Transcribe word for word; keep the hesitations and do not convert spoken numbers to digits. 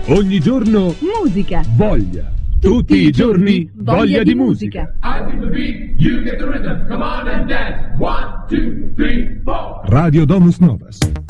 Ogni giorno musica. Voglia. Tutti i giorni voglia, voglia di musica. Radio Domus Novas.